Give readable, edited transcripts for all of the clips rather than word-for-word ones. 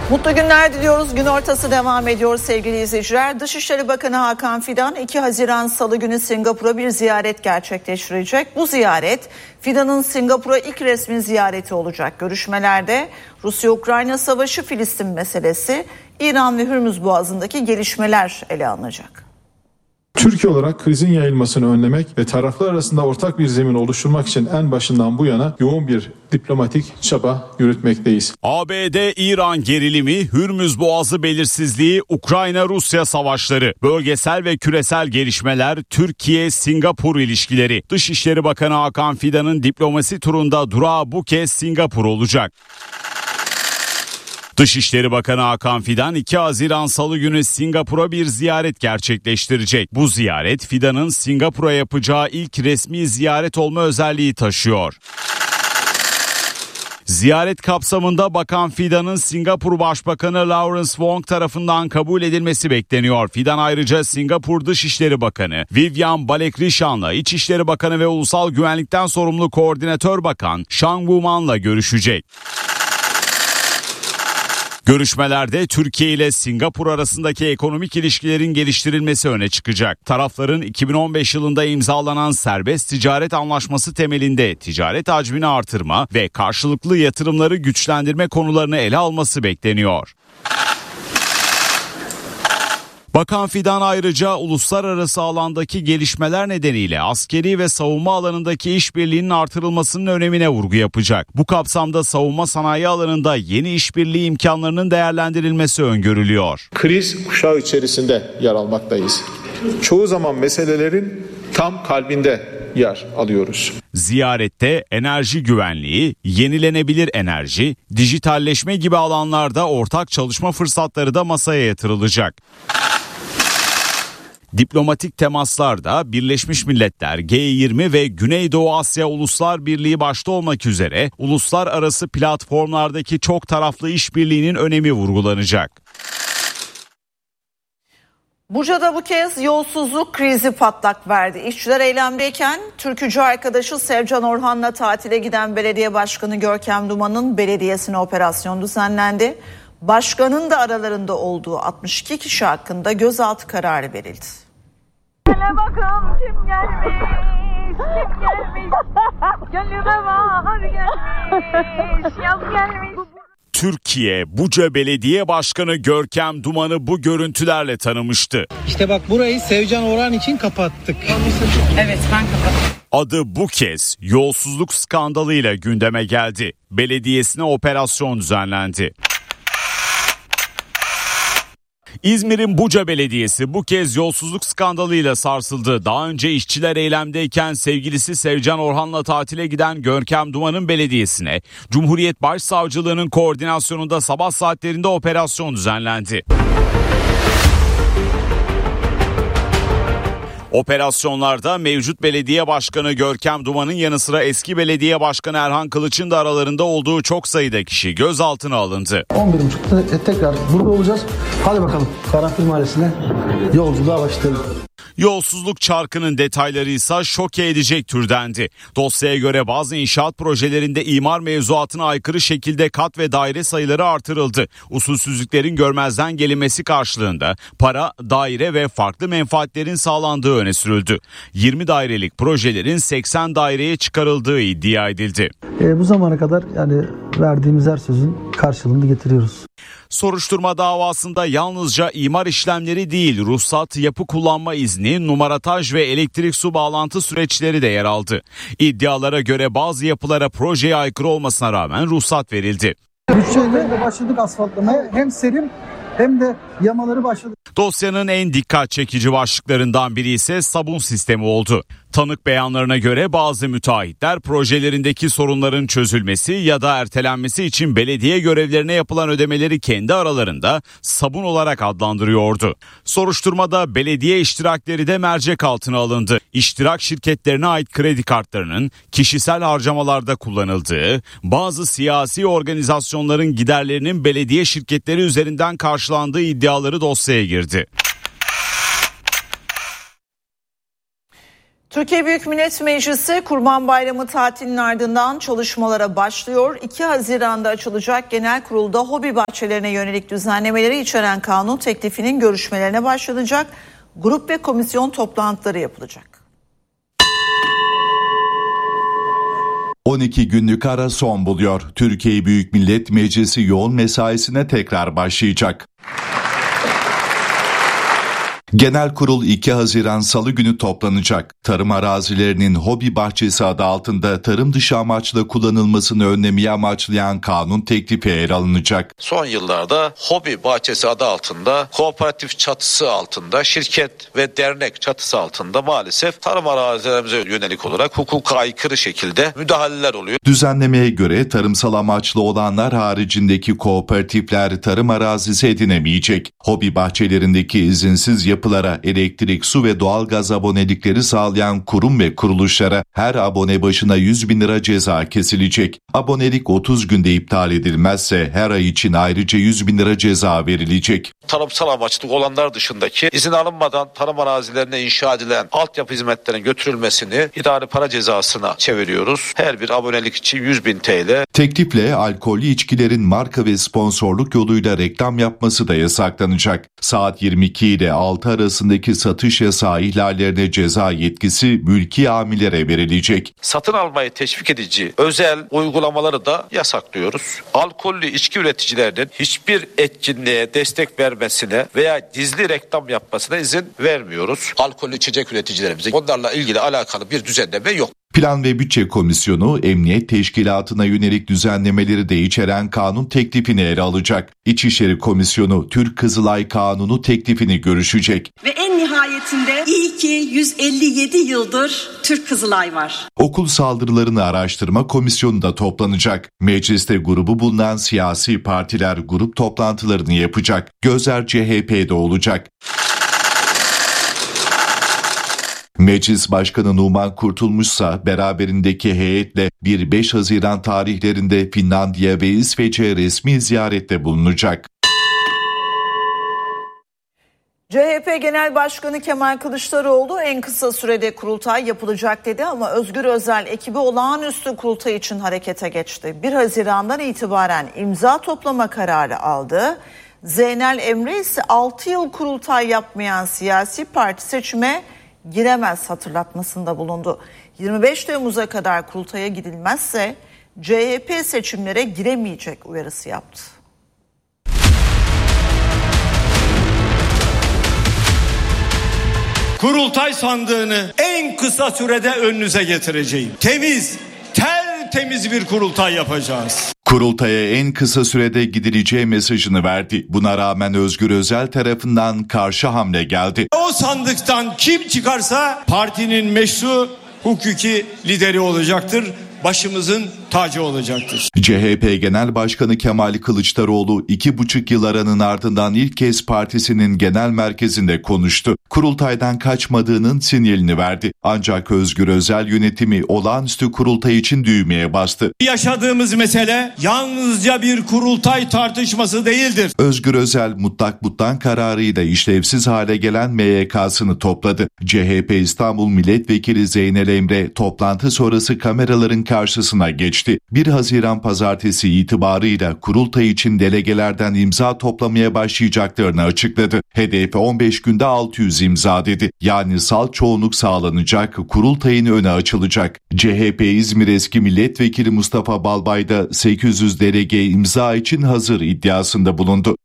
Mutlu günler diliyoruz. Gün ortası devam ediyor sevgili izleyiciler. Dışişleri Bakanı Hakan Fidan 2 Haziran Salı günü Singapur'a bir ziyaret gerçekleştirecek. Bu ziyaret Fidan'ın Singapur'a ilk resmi ziyareti olacak. Görüşmelerde Rusya-Ukrayna savaşı, Filistin meselesi, İran ve Hürmüz Boğazı'ndaki gelişmeler ele alınacak. Türkiye olarak krizin yayılmasını önlemek ve taraflar arasında ortak bir zemin oluşturmak için en başından bu yana yoğun bir diplomatik çaba yürütmekteyiz. ABD-İran gerilimi, Hürmüz Boğazı belirsizliği, Ukrayna-Rusya savaşları, bölgesel ve küresel gelişmeler, Türkiye-Singapur ilişkileri. Dışişleri Bakanı Hakan Fidan'ın diplomasi turunda durağı bu kez Singapur olacak. Dışişleri Bakanı Hakan Fidan 2 Haziran Salı günü Singapur'a bir ziyaret gerçekleştirecek. Bu ziyaret Fidan'ın Singapur'a yapacağı ilk resmi ziyaret olma özelliği taşıyor. Ziyaret kapsamında Bakan Fidan'ın Singapur Başbakanı Lawrence Wong tarafından kabul edilmesi bekleniyor. Fidan ayrıca Singapur Dışişleri Bakanı Vivian Balakrishnane'la İçişleri Bakanı ve Ulusal Güvenlikten sorumlu Koordinatör Bakan Shang Woo-man'la görüşecek. Görüşmelerde Türkiye ile Singapur arasındaki ekonomik ilişkilerin geliştirilmesi öne çıkacak. Tarafların 2015 yılında imzalanan serbest ticaret anlaşması temelinde ticaret hacmini artırma ve karşılıklı yatırımları güçlendirme konularını ele alması bekleniyor. Bakan Fidan ayrıca uluslararası alandaki gelişmeler nedeniyle askeri ve savunma alanındaki işbirliğinin artırılmasının önemine vurgu yapacak. Bu kapsamda savunma sanayi alanında yeni işbirliği imkanlarının değerlendirilmesi öngörülüyor. Kriz kuşağı içerisinde yer almaktayız. Çoğu zaman meselelerin tam kalbinde yer alıyoruz. Ziyarette enerji güvenliği, yenilenebilir enerji, dijitalleşme gibi alanlarda ortak çalışma fırsatları da masaya yatırılacak. Diplomatik temaslarda Birleşmiş Milletler, G20 ve Güneydoğu Asya Uluslar Birliği başta olmak üzere uluslararası platformlardaki çok taraflı işbirliğinin önemi vurgulanacak. Buca'da bu kez yolsuzluk krizi patlak verdi. İşçiler eylemdeyken türkücü arkadaşı Sevcan Orhan'la tatile giden belediye başkanı Görkem Duman'ın belediyesine operasyon düzenlendi. Başkanın da aralarında olduğu 62 kişi hakkında gözaltı kararı verildi. Hele bakalım kim gelmiş, kim gelmiş, gönlüme bahar gelmiş, yaz gelmiş. Türkiye, Buca Belediye Başkanı Görkem Duman'ı bu görüntülerle tanımıştı. İşte bak burayı Sevcan Orhan için kapattık. Evet, ben kapattım. Adı bu kez yolsuzluk skandalıyla gündeme geldi. Belediyesine operasyon düzenlendi. İzmir'in Buca Belediyesi bu kez yolsuzluk skandalıyla sarsıldı. Daha önce işçiler eylemdeyken sevgilisi Sevcan Orhan'la tatile giden Görkem Duman'ın belediyesine Cumhuriyet Başsavcılığı'nın koordinasyonunda sabah saatlerinde operasyon düzenlendi. Operasyonlarda mevcut belediye başkanı Görkem Duman'ın yanı sıra eski belediye başkanı Erhan Kılıç'ın da aralarında olduğu çok sayıda kişi gözaltına alındı. 11.30'da tekrar burada olacağız. Hadi bakalım Karanfil Mahallesi'ne yolculuğa başlayalım. Yolsuzluk çarkının detayları ise şok edecek türdendi. Dosyaya göre bazı inşaat projelerinde imar mevzuatına aykırı şekilde kat ve daire sayıları artırıldı. Usulsüzlüklerin görmezden gelinmesi karşılığında para, daire ve farklı menfaatlerin sağlandığı öne sürüldü. 20 dairelik projelerin 80 daireye çıkarıldığı iddia edildi. Bu zamana kadar yani verdiğimiz her sözün karşılığını getiriyoruz. Soruşturma davasında yalnızca imar işlemleri değil, ruhsat, yapı kullanma izni, numarataj ve elektrik su bağlantı süreçleri de yer aldı. İddialara göre bazı yapılara projeye aykırı olmasına rağmen ruhsat verildi. Bütçeyle başladık asfaltlamaya, hem serim hem de yamaları başladık. Dosyanın en dikkat çekici başlıklarından biri ise sabun sistemi oldu. Tanık beyanlarına göre bazı müteahhitler projelerindeki sorunların çözülmesi ya da ertelenmesi için belediye görevlerine yapılan ödemeleri kendi aralarında sabun olarak adlandırıyordu. Soruşturmada belediye iştirakleri de mercek altına alındı. İştirak şirketlerine ait kredi kartlarının kişisel harcamalarda kullanıldığı, bazı siyasi organizasyonların giderlerinin belediye şirketleri üzerinden karşılandığı iddiaları dosyaya girdi. Türkiye Büyük Millet Meclisi Kurban Bayramı tatilinin ardından çalışmalara başlıyor. 2 Haziran'da açılacak genel kurulda hobi bahçelerine yönelik düzenlemeleri içeren kanun teklifinin görüşmelerine başlanacak. Grup ve komisyon toplantıları yapılacak. 12 günlük ara son buluyor. Türkiye Büyük Millet Meclisi yoğun mesaisine tekrar başlayacak. Genel kurul 2 Haziran Salı günü toplanacak. Tarım arazilerinin hobi bahçesi adı altında tarım dışı amaçla kullanılmasını önlemeyi amaçlayan kanun teklifi ele alınacak. Son yıllarda hobi bahçesi adı altında, kooperatif çatısı altında, şirket ve dernek çatısı altında maalesef tarım arazilerimize yönelik olarak hukuka aykırı şekilde müdahaleler oluyor. Düzenlemeye göre tarımsal amaçlı olanlar haricindeki kooperatifler tarım arazisi edinemeyecek. Hobi bahçelerindeki izinsiz yapılara elektrik, su ve doğalgaz abonelikleri sağlayan kurum ve kuruluşlara her abone başına 100.000 lira ceza kesilecek. Abonelik 30 günde iptal edilmezse her ay için ayrıca 100.000 lira ceza verilecek. Tarımsal amaçlı olanlar dışındaki izin alınmadan tarım arazilerine inşa edilen altyapı hizmetlerinin götürülmesini idari para cezasına çeviriyoruz. Her bir abonelik için 100.000 TL. Teklifle alkollü içkilerin marka ve sponsorluk yoluyla reklam yapması da yasaklanacak. Saat 22 ile 6 arasındaki satış yasağı ihlallerine ceza yetkisi mülki amirlere verilecek. Satın almayı teşvik edici özel uygulamaları da yasaklıyoruz. Alkollü içki üreticilerinin hiçbir etkinliğe destek vermesine veya gizli reklam yapmasına izin vermiyoruz. Alkollü içecek üreticilerimize onlarla ilgili alakalı bir düzenleme yok. Plan ve Bütçe Komisyonu, Emniyet Teşkilatı'na yönelik düzenlemeleri de içeren kanun teklifini ele alacak. İçişleri Komisyonu, Türk Kızılay Kanunu teklifini görüşecek. Ve en nihayetinde iyi ki 157 yıldır Türk Kızılay var. Okul saldırılarını araştırma komisyonu da toplanacak. Mecliste grubu bulunan siyasi partiler grup toplantılarını yapacak. Gözler CHP'de olacak. Meclis Başkanı Numan Kurtulmuşsa beraberindeki heyetle 1-5 Haziran tarihlerinde Finlandiya ve İsveç'e resmi ziyarette bulunacak. CHP Genel Başkanı Kemal Kılıçdaroğlu en kısa sürede kurultay yapılacak dedi ama Özgür Özel ekibi olağanüstü kurultay için harekete geçti. 1 Haziran'dan itibaren imza toplama kararı aldı. Zeynel Emre ise 6 yıl kurultay yapmayan siyasi parti seçime giremez hatırlatmasında bulundu. 25 Temmuz'a kadar kurultaya gidilmezse CHP seçimlere giremeyecek uyarısı yaptı. Kurultay sandığını en kısa sürede önünüze getireceğim. Tertemiz bir kurultay yapacağız. Kurultaya en kısa sürede gidileceği mesajını verdi. Buna rağmen Özgür Özel tarafından karşı hamle geldi. O sandıktan kim çıkarsa partinin meşru hukuki lideri olacaktır. Başımızın tacı olacaktır. CHP Genel Başkanı Kemal Kılıçdaroğlu 2,5 yıl aranın ardından ilk kez partisinin genel merkezinde konuştu. Kurultaydan kaçmadığının sinyalini verdi. Ancak Özgür Özel yönetimi olağanüstü kurultay için düğmeye bastı. Yaşadığımız mesele yalnızca bir kurultay tartışması değildir. Özgür Özel mutlak butlan kararıyla işlevsiz hale gelen MYK'sını topladı. CHP İstanbul Milletvekili Zeynel Emre toplantı sonrası kameraların karşısına geçti. 1 Haziran pazartesi itibarıyla kurultay için delegelerden imza toplamaya başlayacaklarını açıkladı. HDP 15 günde 600 imza dedi. Yani salt çoğunluk sağlanacak, kurultayın önü açılacak. CHP İzmir eski milletvekili Mustafa Balbay da 800 delege imza için hazır iddiasında bulundu.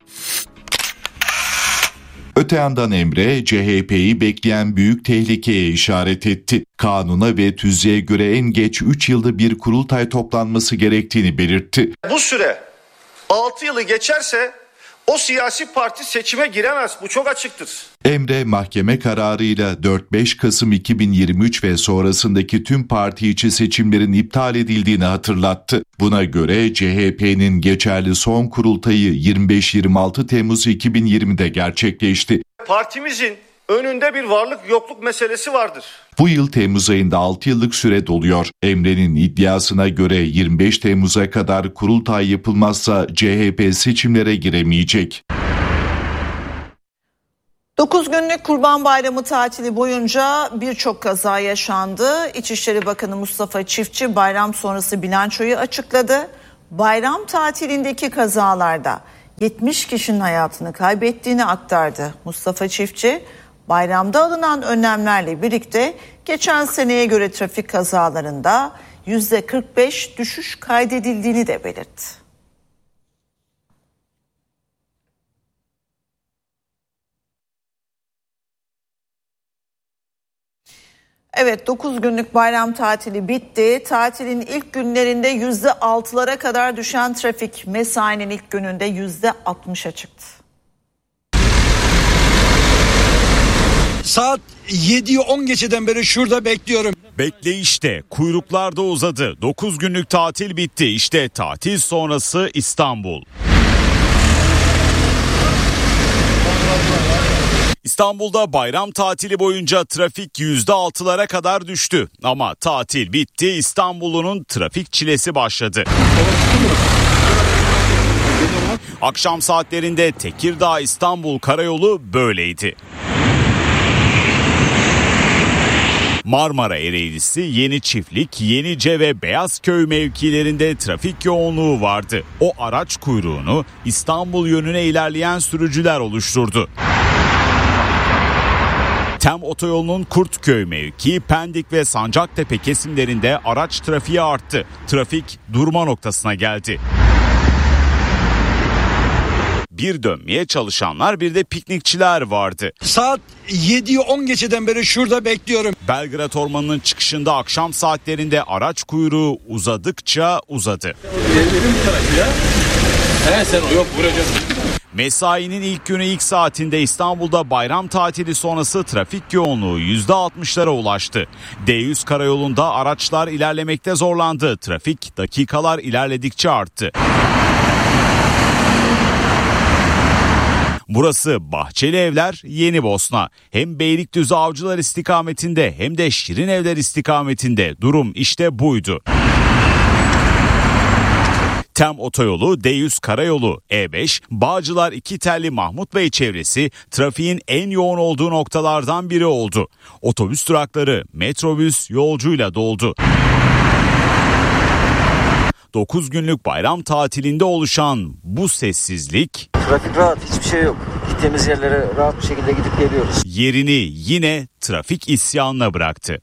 Öte yandan Emre, CHP'yi bekleyen büyük tehlikeye işaret etti. Kanuna ve tüzüğe göre en geç 3 yılda bir kurultay toplanması gerektiğini belirtti. Bu süre 6 yılı geçerse o siyasi parti seçime giremez. Bu çok açıktır. Emre mahkeme kararıyla 4-5 Kasım 2023 ve sonrasındaki tüm parti içi seçimlerin iptal edildiğini hatırlattı. Buna göre CHP'nin geçerli son kurultayı 25-26 Temmuz 2020'de gerçekleşti. Partimizin önünde bir varlık yokluk meselesi vardır. Bu yıl Temmuz ayında 6 yıllık süre doluyor. Emre'nin iddiasına göre 25 Temmuz'a kadar kurultay yapılmazsa CHP seçimlere giremeyecek. 9 günlük Kurban Bayramı tatili boyunca birçok kaza yaşandı. İçişleri Bakanı Mustafa Çiftçi bayram sonrası bilançoyu açıkladı. Bayram tatilindeki kazalarda 70 kişinin hayatını kaybettiğini aktardı. Mustafa Çiftçi, bayramda alınan önlemlerle birlikte geçen seneye göre trafik kazalarında %45 düşüş kaydedildiğini de belirtti. Evet, 9 günlük bayram tatili bitti. Tatilin ilk günlerinde %6'lara kadar düşen trafik mesainin ilk gününde %60'a çıktı. Saat 7'yi 10 geçeden beri şurada bekliyorum. Bekleyişte, kuyruklar da uzadı. 9 günlük tatil bitti. İşte tatil sonrası İstanbul. İstanbul'da bayram tatili boyunca trafik %6'lara kadar düştü. Ama tatil bitti, İstanbul'un trafik çilesi başladı. Akşam saatlerinde Tekirdağ-İstanbul karayolu böyleydi. Marmara Ereğlisi, Yeni Çiftlik, Yenice ve Beyazköy mevkilerinde trafik yoğunluğu vardı. O araç kuyruğunu İstanbul yönüne ilerleyen sürücüler oluşturdu. TEM otoyolunun Kurtköy mevki, Pendik ve Sancaktepe kesimlerinde araç trafiği arttı. Trafik durma noktasına geldi. Bir dönmeye çalışanlar, bir de piknikçiler vardı. Saat 7'yi 10 geçeden beri şurada bekliyorum. Belgrad Ormanı'nın çıkışında akşam saatlerinde araç kuyruğu uzadıkça uzadı. Mesainin ilk günü ilk saatinde İstanbul'da bayram tatili sonrası trafik yoğunluğu %60'lara ulaştı. D100 karayolunda araçlar ilerlemekte zorlandı. Trafik dakikalar ilerledikçe arttı. Burası Bahçeli Evler, Yeni Bosna. Hem Beylikdüzü Avcılar istikametinde hem de Şirin Evler istikametinde durum işte buydu. TEM otoyolu, D100 karayolu, E5, Bağcılar İkitelli Mahmut Bey çevresi trafiğin en yoğun olduğu noktalardan biri oldu. Otobüs durakları metrobüs yolcuyla doldu. 9 günlük bayram tatilinde oluşan bu sessizlik, trafik rahat, hiçbir şey yok. Gittiğimiz yerlere rahat bir şekilde gidip geliyoruz. Yerini yine trafik isyanına bıraktı.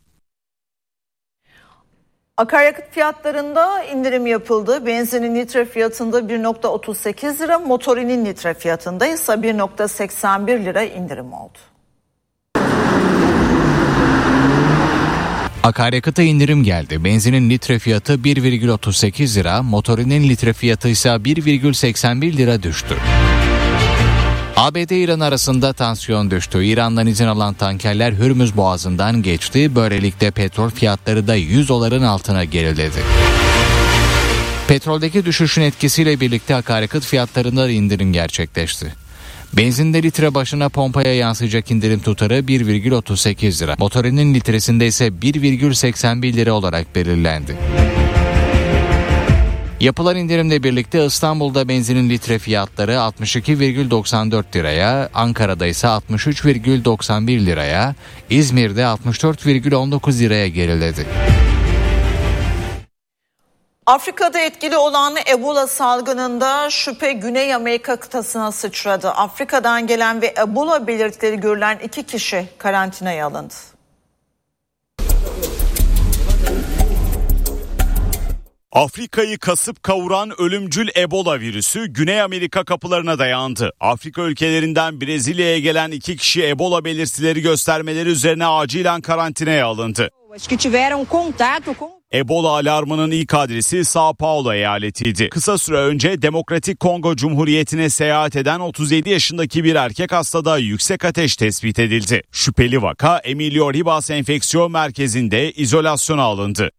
Akaryakıt fiyatlarında indirim yapıldı. Benzinin litre fiyatında 1.38 lira, motorinin litre fiyatında ise 1.81 lira indirim oldu. Akaryakıta indirim geldi. Benzinin litre fiyatı 1,38 lira, motorinin litre fiyatı ise 1,81 lira düştü. ABD-İran arasında tansiyon düştü. İran'dan izin alan tankerler Hürmüz Boğazı'ndan geçti. Böylelikle petrol fiyatları da $100'ların altına geriledi. Petroldeki düşüşün etkisiyle birlikte akaryakıt fiyatlarında da indirim gerçekleşti. Benzinde litre başına pompaya yansıyacak indirim tutarı 1,38 lira. Motorinin litresinde ise 1,81 lira olarak belirlendi. Yapılan indirimle birlikte İstanbul'da benzinin litre fiyatları 62,94 liraya, Ankara'da ise 63,91 liraya, İzmir'de 64,19 liraya geriledi. Afrika'da etkili olan Ebola salgınında şüphe Güney Amerika kıtasına sıçradı. Afrika'dan gelen ve Ebola belirtileri görülen 2 kişi karantinaya alındı. Afrika'yı kasıp kavuran ölümcül Ebola virüsü Güney Amerika kapılarına dayandı. Afrika ülkelerinden Brezilya'ya gelen 2 kişi Ebola belirtileri göstermeleri üzerine acilen karantinaya alındı. Ebola alarmının ilk adresi Sao Paulo eyaletiydi. Kısa süre önce Demokratik Kongo Cumhuriyeti'ne seyahat eden 37 yaşındaki bir erkek hastada yüksek ateş tespit edildi. Şüpheli vaka Emilio Ribas Enfeksiyon Merkezi'nde izolasyona alındı.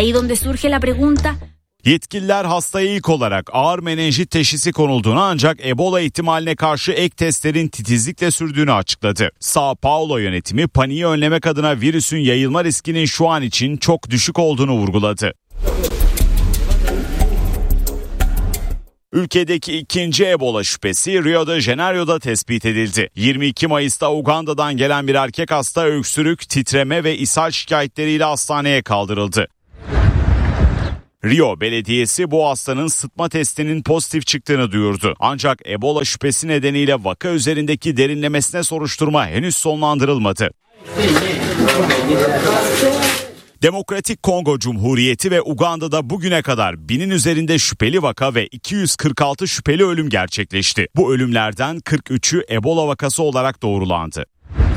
Yetkililer hastaya ilk olarak ağır menenjit teşhisi konulduğunu ancak Ebola ihtimaline karşı ek testlerin titizlikle sürdüğünü açıkladı. Sao Paulo yönetimi paniği önlemek adına virüsün yayılma riskinin şu an için çok düşük olduğunu vurguladı. Ülkedeki ikinci Ebola şüphesi Rio de Janeiro'da tespit edildi. 22 Mayıs'ta Uganda'dan gelen bir erkek hasta öksürük, titreme ve ishal şikayetleriyle hastaneye kaldırıldı. Rio Belediyesi bu hastanın sıtma testinin pozitif çıktığını duyurdu. Ancak Ebola şüphesi nedeniyle vaka üzerindeki derinlemesine soruşturma henüz sonlandırılmadı. Demokratik Kongo Cumhuriyeti ve Uganda'da bugüne kadar 1000'in üzerinde şüpheli vaka ve 246 şüpheli ölüm gerçekleşti. Bu ölümlerden 43'ü Ebola vakası olarak doğrulandı.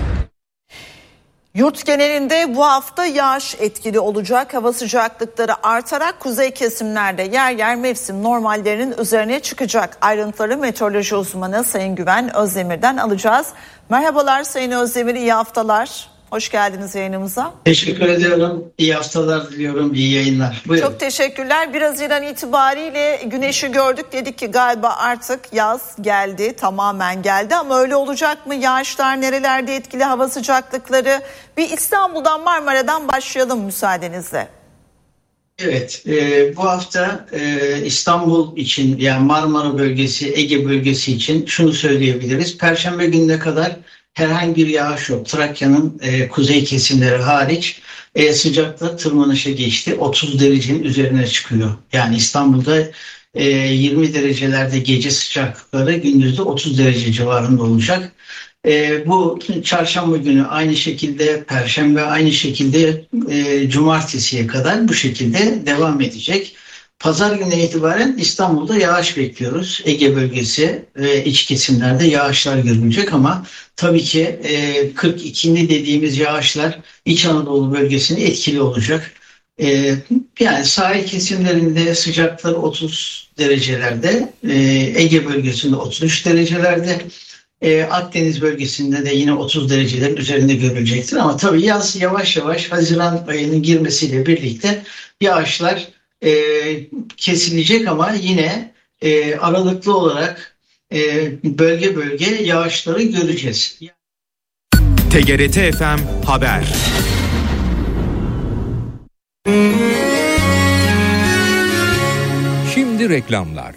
Yurt genelinde bu hafta yağış etkili olacak. Hava sıcaklıkları artarak kuzey kesimlerde yer yer mevsim normallerinin üzerine çıkacak. Ayrıntıları meteoroloji uzmanı Sayın Güven Özdemir'den alacağız. Merhabalar Sayın Özdemir, iyi haftalar. Hoş geldiniz yayınımıza. Teşekkür ediyorum. İyi haftalar diliyorum. İyi yayınlar. Buyurun. Çok teşekkürler. 1 Haziran itibariyle güneşi gördük. Dedik ki galiba artık yaz geldi. Tamamen geldi ama öyle olacak mı? Yağışlar nerelerde etkili, hava sıcaklıkları? Bir İstanbul'dan Marmara'dan başlayalım müsaadenizle. Evet. Bu hafta İstanbul için, yani Marmara bölgesi, Ege bölgesi için şunu söyleyebiliriz. Perşembe gününe kadar herhangi bir yağış yok. Trakya'nın kuzey kesimleri hariç sıcaklık tırmanışa geçti. 30 derecenin üzerine çıkıyor. Yani İstanbul'da 20 derecelerde gece sıcaklıkları, gündüzde 30 derece civarında olacak. Bu çarşamba günü aynı şekilde, perşembe aynı şekilde, cumartesiye kadar bu şekilde devam edecek. Pazar günü itibaren İstanbul'da yağış bekliyoruz. Ege bölgesi ve iç kesimlerde yağışlar görülecek ama tabii ki 42'li dediğimiz yağışlar İç Anadolu bölgesinde etkili olacak. Yani sahil kesimlerinde sıcaklıklar 30 derecelerde, Ege bölgesinde 33 derecelerde, Akdeniz bölgesinde de yine 30 derecelerin üzerinde görülecektir. Ama tabii yaz yavaş yavaş Haziran ayının girmesiyle birlikte yağışlar kesilecek ama yine aralıklı olarak bölge bölge yağışları göreceğiz. TGRT FM Haber. Şimdi reklamlar.